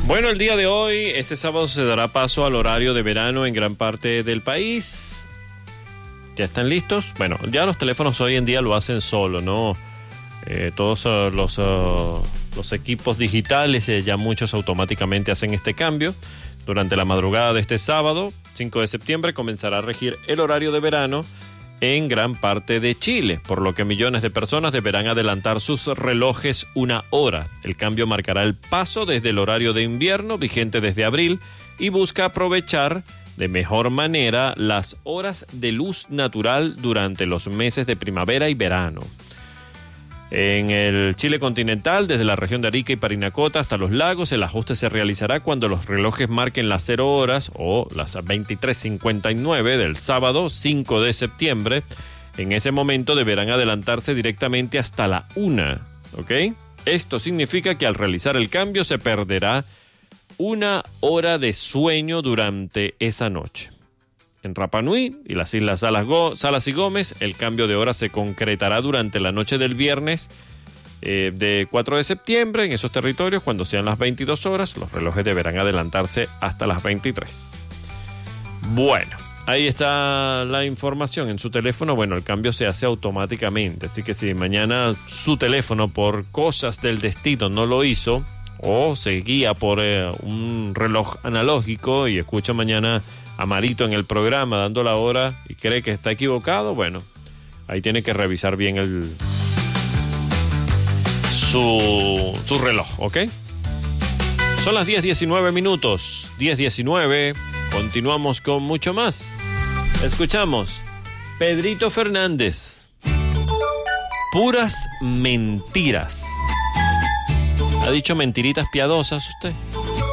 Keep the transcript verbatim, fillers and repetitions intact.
Bueno, el día de hoy, este sábado, se dará paso al horario de verano en gran parte del país. ¿Ya están listos? Bueno, ya los teléfonos hoy en día lo hacen solo, ¿no? Eh, todos uh, los, uh, los equipos digitales, eh, ya muchos automáticamente hacen este cambio. Durante la madrugada de este sábado, cinco de septiembre, comenzará a regir el horario de verano en gran parte de Chile, por lo que millones de personas deberán adelantar sus relojes una hora. El cambio marcará el paso desde el horario de invierno, vigente desde abril, y busca aprovechar de mejor manera las horas de luz natural durante los meses de primavera y verano. En el Chile continental, desde la región de Arica y Parinacota hasta los lagos, el ajuste se realizará cuando los relojes marquen las cero horas o las veintitrés cincuenta y nueve del sábado cinco de septiembre. En ese momento deberán adelantarse directamente hasta la una, ¿ok? Esto significa que al realizar el cambio se perderá una hora de sueño durante esa noche. En Rapa Nui y las Islas Salas, Go- Salas y Gómez, el cambio de hora se concretará durante la noche del viernes eh, de cuatro de septiembre. En esos territorios, cuando sean las veintidós horas, los relojes deberán adelantarse hasta las veintitrés. Bueno, ahí está la información en su teléfono. Bueno, el cambio se hace automáticamente, así que si mañana su teléfono por cosas del destino no lo hizo, o se guía por eh, un reloj analógico y escucha mañana a Marito en el programa dando la hora y cree que está equivocado, bueno, ahí tiene que revisar bien el su, su reloj, ¿ok? Son las diez diecinueve minutos, diez diecinueve, continuamos con mucho más. Escuchamos Pedrito Fernández, Puras Mentiras. ¿Ha dicho mentiritas piadosas usted?